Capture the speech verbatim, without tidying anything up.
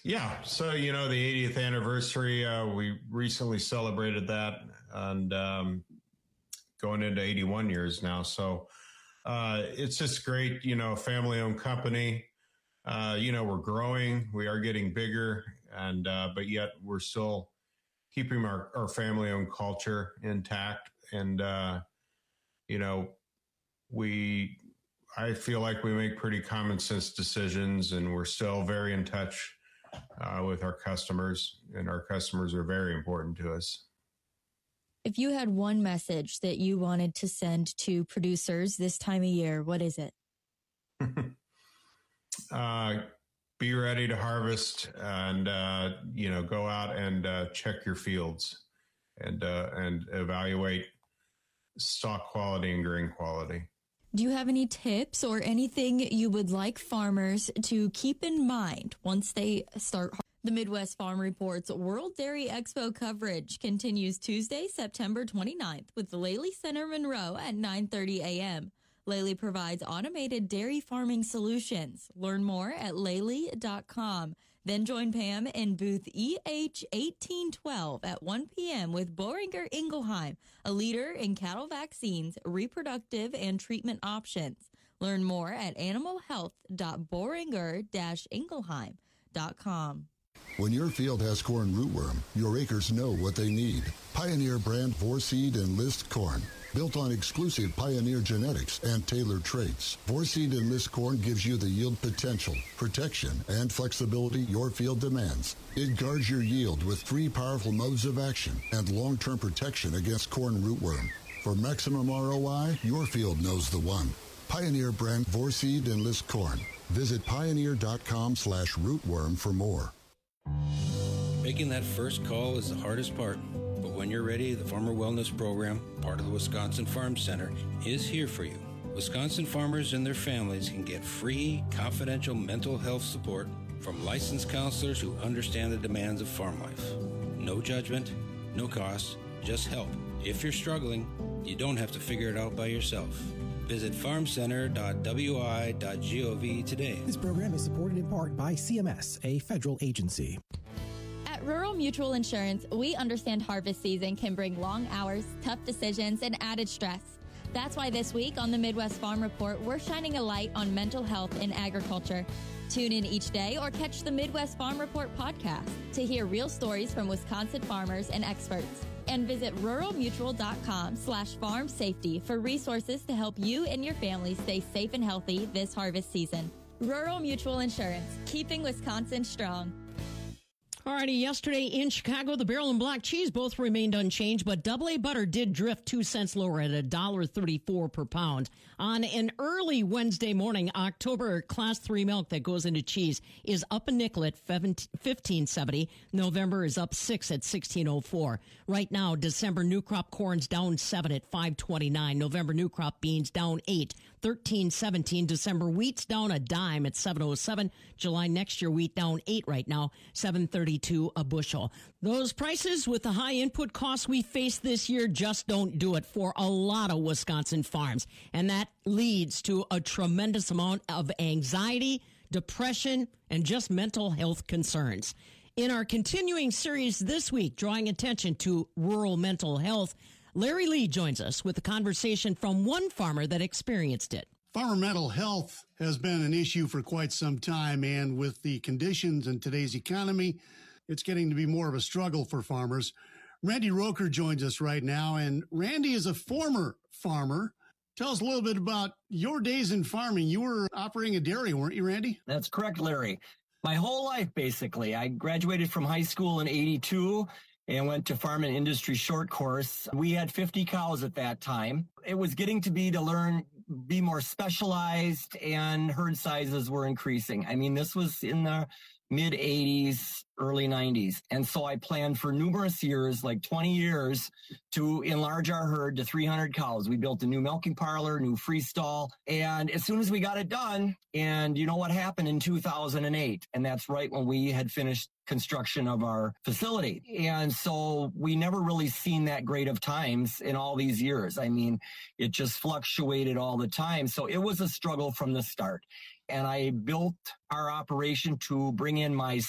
Yeah. So, you know, the eightieth anniversary, uh, we recently celebrated that, and um, going into eighty-one years now. So uh, it's just great, you know, family owned company. Uh, you know, we're growing, we are getting bigger, and uh, but yet we're still keeping our, our family owned culture intact. And, uh, you know, we, I feel like we make pretty common sense decisions, and we're still very in touch uh, with our customers, and our customers are very important to us. If you had one message that you wanted to send to producers this time of year, what is it? uh, be ready to harvest, and, uh, you know, go out and uh, check your fields and, uh, and evaluate stock quality and grain quality. Do you have any tips or anything you would like farmers to keep in mind once they start? The Midwest Farm Report's World Dairy Expo coverage continues Tuesday, September twenty-ninth with Lely Center Monroe at nine thirty a.m. Lely provides automated dairy farming solutions. Learn more at lely dot com. Then join Pam in booth E H eighteen twelve at one p.m. with Boehringer Ingelheim, a leader in cattle vaccines, reproductive, and treatment options. Learn more at animal health dot boehringer dash ingelheim dot com. When your field has corn rootworm, your acres know what they need. Pioneer brand Vorseed Enlist corn. Built on exclusive Pioneer genetics and tailored traits, Vorseed Enlist corn gives you the yield potential, protection, and flexibility your field demands. It guards your yield with three powerful modes of action and long-term protection against corn rootworm. For maximum R O I, your field knows the one. Pioneer brand Vorseed Enlist corn. Visit pioneer.com slash rootworm for more. Making that first call is the hardest part. But when you're ready, the Farmer Wellness Program, part of the Wisconsin Farm Center, is here for you. Wisconsin farmers and their families can get free, confidential mental health support from licensed counselors who understand the demands of farm life. No judgment, no cost, just help. If you're struggling, you don't have to figure it out by yourself. Visit farm center dot w i dot gov today. This program is supported in part by C M S, a federal agency. At Rural Mutual Insurance, we understand harvest season can bring long hours, tough decisions, and added stress. That's why this week on the Midwest Farm Report, we're shining a light on mental health in agriculture. Tune in each day or catch the Midwest Farm Report podcast to hear real stories from Wisconsin farmers and experts. And visit rural mutual dot com slash farm safety for resources to help you and your family stay safe and healthy this harvest season. Rural Mutual Insurance, keeping Wisconsin strong. Alrighty, yesterday in Chicago, the barrel and block cheese both remained unchanged, but double A butter did drift two cents lower at one dollar thirty-four per pound. On an early Wednesday morning, October class three milk that goes into cheese is up a nickel at fifteen seventy. November is up six at sixteen oh four. Right now, December new crop corn's down seven at five twenty-nine. November new crop beans down eight, thirteen seventeen. December wheat's down a dime at seven oh seven. July next year wheat down eight right now, seven thirty-two a bushel. Those prices with the high input costs we face this year just don't do it for a lot of Wisconsin farms. And that leads to a tremendous amount of anxiety, depression, and just mental health concerns. In our continuing series this week, drawing attention to rural mental health, Larry Lee joins us with a conversation from one farmer that experienced it. Farmer mental health has been an issue for quite some time, and with the conditions in today's economy, it's getting to be more of a struggle for farmers. Randy Roker joins us right now, and Randy is a former farmer. Tell us a little bit about your days in farming. You were operating a dairy, weren't you, Randy? That's correct, Larry. My whole life, basically. I graduated from high school in eighty-two and went to Farm and Industry short course. We had fifty cows at that time. It was getting to be to learn, be more specialized, and herd sizes were increasing. I mean, this was in the mid eighties, early nineties. And so I planned for numerous years, like twenty years, to enlarge our herd to three hundred cows. We built a new milking parlor, new free stall. And as soon as we got it done, and you know what happened in two thousand eight, and that's right when we had finished construction of our facility. And so we never really seen that great of times in all these years. I mean, it just fluctuated all the time. So it was a struggle from the start. And I built our operation to bring in my